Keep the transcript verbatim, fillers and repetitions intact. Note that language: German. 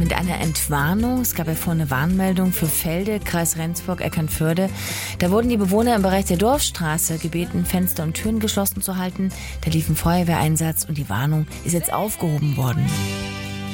mit einer Entwarnung. Es gab ja vorhin eine Warnmeldung für Felde, Kreis Rendsburg, Eckernförde. Da wurden die Bewohner im Bereich der Dorfstraße gebeten, Fenster und Türen geschlossen zu halten. Da lief ein Feuerwehreinsatz und die Warnung ist jetzt aufgehoben worden.